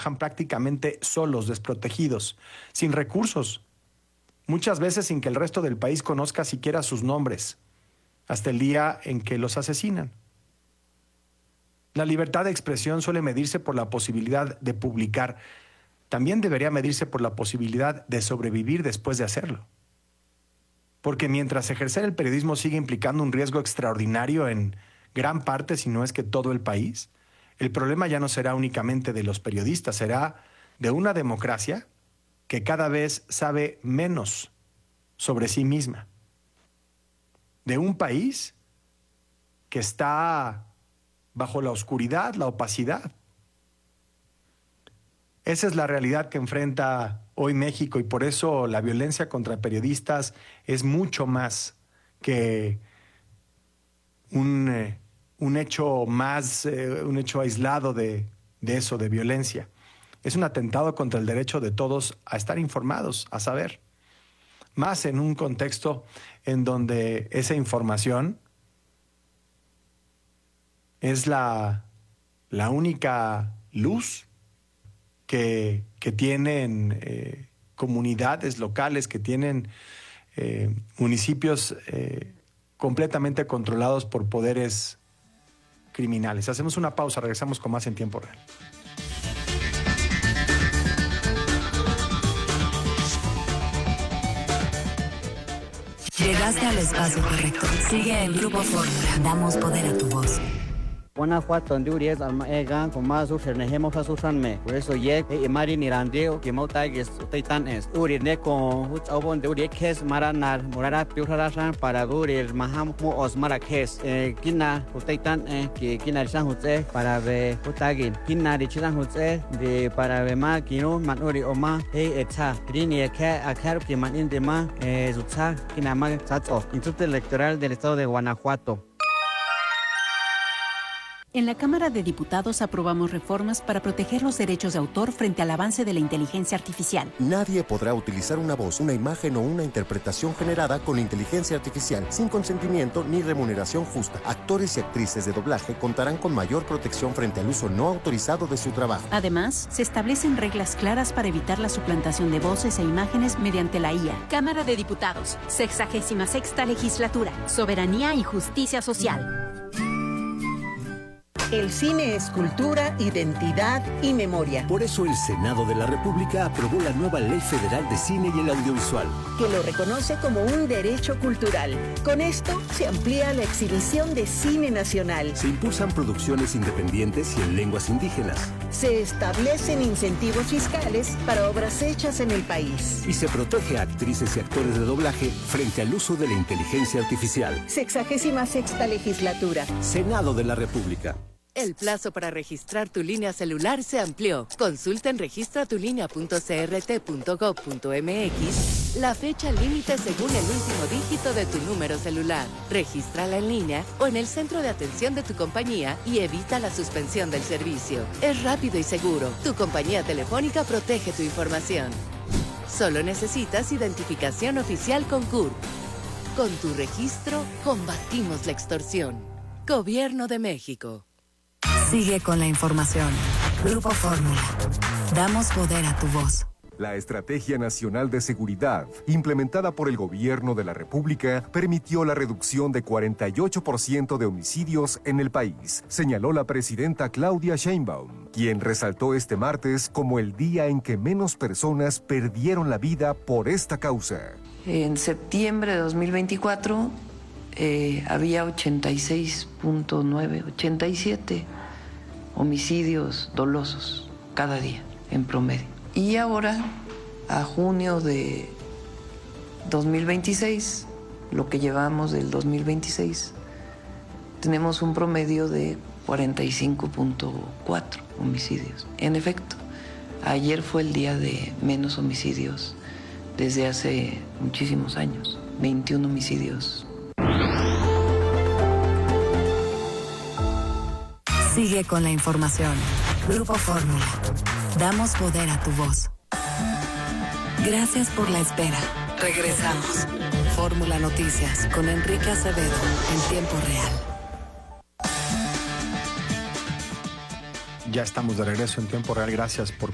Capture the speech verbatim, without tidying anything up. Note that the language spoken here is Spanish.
trabajan prácticamente solos, desprotegidos, sin recursos, muchas veces sin que el resto del país conozca siquiera sus nombres, hasta el día en que los asesinan. La libertad de expresión suele medirse por la posibilidad de publicar. También debería medirse por la posibilidad de sobrevivir después de hacerlo. Porque mientras ejercer el periodismo sigue implicando un riesgo extraordinario en gran parte, si no es que todo el país, el problema ya no será únicamente de los periodistas, será de una democracia que cada vez sabe menos sobre sí misma. De un país que está bajo la oscuridad, la opacidad. Esa es la realidad que enfrenta hoy México, y por eso la violencia contra periodistas es mucho más que un, eh, un hecho más, eh, un hecho aislado de, de eso, de violencia. Es un atentado contra el derecho de todos a estar informados, a saber. Más en un contexto en donde esa información es la, la única luz que, que tienen eh, comunidades locales, que tienen eh, municipios eh, completamente controlados por poderes criminales. Hacemos una pausa, regresamos con más en tiempo real. Llegaste al espacio correcto. Sigue el Grupo Fórmula. Damos poder a tu voz. Guanajuato Honduras almaegan con más usernejemos a susanme por eso ye e mari nirandeo que mota que taitan es urine con uchobon de urikes maranar morara piuraran para durir maham mo osmara kes kina taitan que kina san hutse para ve utagin kina de chiran hutse de para ve ma kino manuri oma e eta rini ke akar que manin de ma zutsa kina ma satso Instituto Electoral del Estado de Guanajuato. En la Cámara de Diputados aprobamos reformas para proteger los derechos de autor frente al avance de la inteligencia artificial. Nadie podrá utilizar una voz, una imagen o una interpretación generada con inteligencia artificial sin consentimiento ni remuneración justa. Actores y actrices de doblaje contarán con mayor protección frente al uso no autorizado de su trabajo. Además, se establecen reglas claras para evitar la suplantación de voces e imágenes mediante la I A. Cámara de Diputados, sexagésima sexta legislatura, soberanía y justicia social. El cine es cultura, identidad y memoria. Por eso el Senado de la República aprobó la nueva Ley Federal de Cine y el Audiovisual, que lo reconoce como un derecho cultural. Con esto se amplía la exhibición de cine nacional. Se impulsan producciones independientes y en lenguas indígenas. Se establecen incentivos fiscales para obras hechas en el país. Y se protege a actrices y actores de doblaje frente al uso de la inteligencia artificial. Sexagésima sexta legislatura. Senado de la República. El plazo para registrar tu línea celular se amplió. Consulta en registratulinea punto c r t punto gov punto m x la fecha límite según el último dígito de tu número celular. Regístrala en línea o en el centro de atención de tu compañía y evita la suspensión del servicio. Es rápido y seguro. Tu compañía telefónica protege tu información. Solo necesitas identificación oficial con C U R P. Con tu registro, combatimos la extorsión. Gobierno de México. Sigue con la información. Grupo Fórmula. Damos poder a tu voz. La Estrategia Nacional de Seguridad, implementada por el Gobierno de la República, permitió la reducción de cuarenta y ocho por ciento de homicidios en el país, señaló la presidenta Claudia Sheinbaum, quien resaltó este martes como el día en que menos personas perdieron la vida por esta causa. En septiembre de dos mil veinticuatro eh, había ochenta y seis punto nueve, ochenta y siete homicidios dolosos cada día en promedio. Y ahora, a junio de dos mil veintiséis, lo que llevamos del dos mil veintiséis, tenemos un promedio de cuarenta y cinco punto cuatro homicidios. En efecto, ayer fue el día de menos homicidios desde hace muchísimos años, veintiún homicidios. Sigue con la información. Grupo Fórmula. Damos poder a tu voz. Gracias por la espera. Regresamos. Fórmula Noticias con Enrique Acevedo en tiempo real. Ya estamos de regreso en tiempo real. Gracias por